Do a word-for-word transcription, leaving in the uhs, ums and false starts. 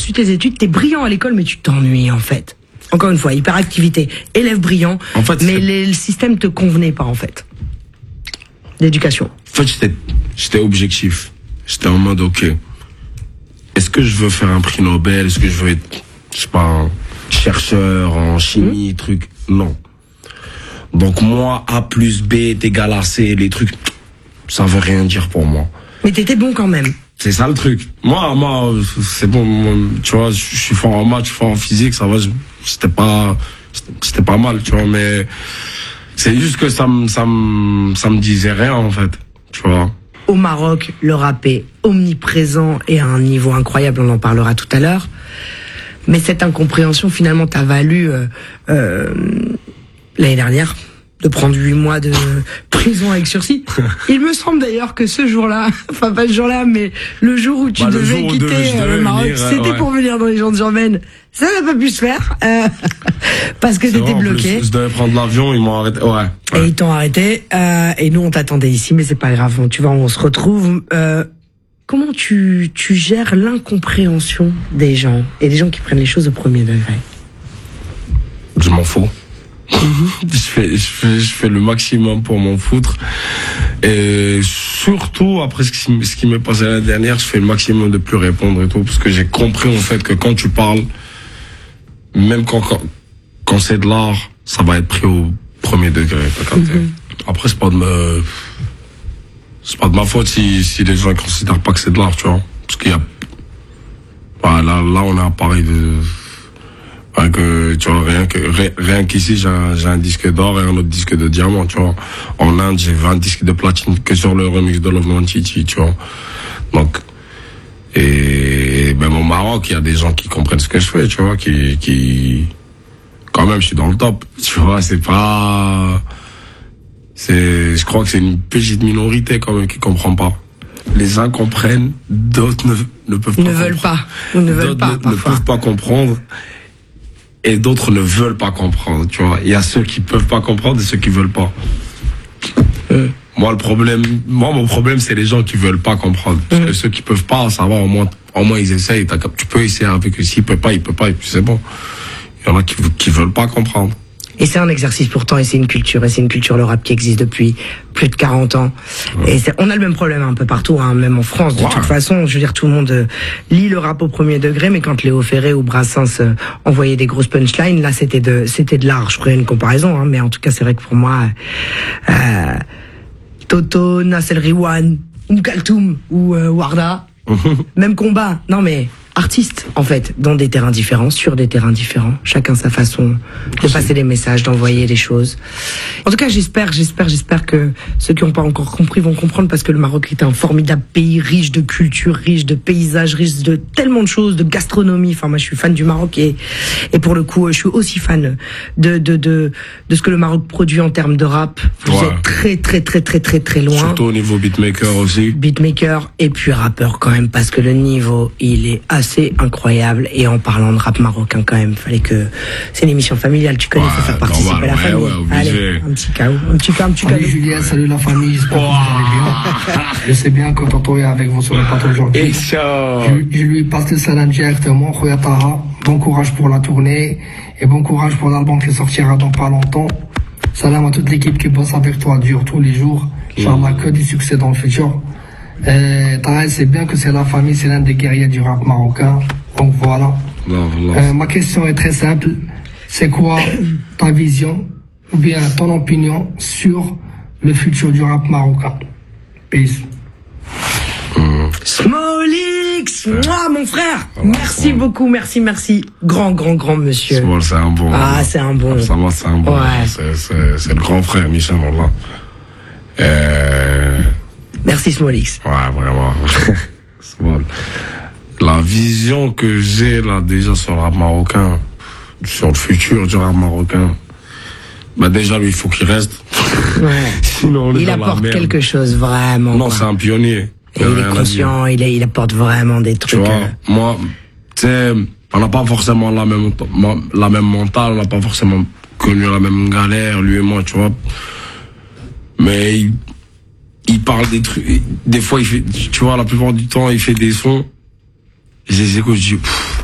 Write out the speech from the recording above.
poursuis tes études, t'es brillant à l'école, mais tu t'ennuies en fait. Encore une fois, hyperactivité, élève brillant, en fait, mais les, le système te convenait pas en fait. L'éducation. En fait, j'étais, j'étais objectif. J'étais en mode, ok, est-ce que je veux faire un prix Nobel? Est-ce que je veux être, je sais pas, un chercheur en chimie, mmh. truc? Non. Donc moi, A plus B est égal à C, les trucs, ça veut rien dire pour moi. Mais t'étais bon quand même. C'est ça le truc. Moi, moi, c'est bon, moi, tu vois, je suis fort en maths, je suis fort en physique, ça va, c'était pas, c'était pas mal, tu vois, mais c'est juste que ça me, ça me, ça me disait rien, en fait, tu vois. Au Maroc, le rap est omniprésent et à un niveau incroyable, on en parlera tout à l'heure. Mais cette incompréhension, finalement, t'a valu, euh, euh, l'année dernière, de prendre huit mois de prison avec sursis. Il me semble d'ailleurs que ce jour-là, enfin pas ce jour-là, mais le jour où tu bah, devais où quitter devais, euh, le Maroc, venir, c'était ouais. pour venir dans les gens urbaines. Ça n'a pas pu se faire, euh, parce que t'étais bloqué. Plus, je devais prendre l'avion, ils m'ont arrêté, ouais. ouais. Et ils t'ont arrêté, euh, et nous on t'attendait ici, mais c'est pas grave, on, tu vois, on se retrouve. Euh, comment tu, tu gères l'incompréhension des gens, et des gens qui prennent les choses au premier degré? Je m'en fous. je, fais, je, fais, je fais le maximum pour m'en foutre. Et surtout, après ce qui, ce qui m'est passé l'année dernière, je fais le maximum de plus répondre et tout. Parce que j'ai compris en fait que quand tu parles, même quand, quand, quand c'est de l'art, ça va être pris au premier degré. Mm-hmm. Après, c'est pas de me, c'est pas de ma faute si, si les gens ne considèrent pas que c'est de l'art, tu vois. Parce qu'il y a, bah, là, là, on a un pareil de, que tu vois, rien que rien, rien qu'ici j'ai un, j'ai un disque d'or et un autre disque de diamant, tu vois. En Inde j'ai vingt disques de platine que sur le remix de Love Nwantiti, tu vois. Donc et même au Maroc il y a des gens qui comprennent ce que je fais, tu vois, qui qui quand même je suis dans le top, tu vois. C'est pas c'est je crois que c'est une petite minorité quand même qui comprend pas. Les uns comprennent, d'autres ne, ne peuvent pas ne veulent pas ou ne veulent pas ne, ne peuvent pas comprendre. Et d'autres ne veulent pas comprendre, tu vois. Il y a ceux qui peuvent pas comprendre et ceux qui veulent pas. Mmh. Moi, le problème, moi, mon problème, c'est les gens qui veulent pas comprendre. Parce mmh. que ceux qui peuvent pas, ça va, au moins, au moins, ils essayent. Tu peux essayer avec eux. S'ils peuvent pas, ils peuvent pas, et puis c'est bon. Il y en a qui, qui veulent pas comprendre. Et c'est un exercice pourtant, et c'est une culture, et c'est une culture, le rap, qui existe depuis plus de quarante ans. Ouais. Et c'est, on a le même problème un peu partout, hein, même en France. De ouais. toute façon, je veux dire, tout le monde euh, lit le rap au premier degré, mais quand Léo Ferré ou Brassens euh, envoyaient des grosses punchlines, là, c'était de, c'était de l'art. Je ferais une comparaison, hein, mais en tout cas, c'est vrai que pour moi, euh, Toto, Nassel Riwan, Oum Kaltoum ou euh, Warda, même combat. Non mais artistes, en fait, dans des terrains différents, sur des terrains différents, chacun sa façon de passer des messages, d'envoyer des choses. En tout cas, j'espère, j'espère, j'espère que ceux qui n'ont pas encore compris vont comprendre, parce que le Maroc est un formidable pays, riche de culture, riche de paysages, riche de tellement de choses, de gastronomie. Enfin, moi, je suis fan du Maroc et, et pour le coup, je suis aussi fan de, de, de, de ce que le Maroc produit en termes de rap. Vous ouais. êtes très, très, très, très, très, très loin. Surtout au niveau beatmaker aussi. Beatmaker et puis rappeur quand même, parce que le niveau, il est assez c'est incroyable. Et en parlant de rap marocain quand même, fallait que c'est une émission familiale, tu connais, il ouais, faut faire participer normal, à la ouais, famille. Ouais, allez, un petit chaos, un petit chaos, un petit chaos. Salut Julien, salut la famille, j'espère oh. que vous allez bien. Je sais bien que Tonton est avec vous sur le plateau aujourd'hui. Je, je lui passe le salam directement, Khoya Taha. Bon courage pour la tournée et bon courage pour l'album qui sortira dans pas longtemps. Salam à toute l'équipe qui bosse avec toi dur tous les jours. Inch'Allah, que du succès dans le futur. Euh, Taha, c'est bien que c'est la famille, c'est l'un des guerriers du rap marocain. Donc voilà. Non, non. Euh, ma question est très simple. C'est quoi ta vision ou bien ton opinion sur le futur du rap marocain? Peace. Mmh. Smolix, moi mon frère. Ah, merci bon. beaucoup, merci, merci. Grand, grand, grand monsieur. Smol, c'est un bon. Ah, c'est un bon. Ça va, c'est un bon. Ouais. C'est, c'est, c'est le grand frère, Michel, là. Euh... Merci Smolix. Ouais, vraiment. Smol. La vision que j'ai là déjà sur le rap marocain, sur le futur du rap marocain, bah déjà lui il faut qu'il reste. Ouais. Sinon on est il dans apporte la merde. quelque chose vraiment. Non, quoi. c'est un pionnier. Il, il est conscient, il, est, il apporte vraiment des trucs. Tu vois, euh... moi, tu sais, on n'a pas forcément la même la même mentale, on n'a pas forcément connu la même galère, lui et moi, tu vois. Mais il, il parle des trucs. Des fois, il fait, tu vois, la plupart du temps, il fait des sons. Je les écoute, je dis, pff,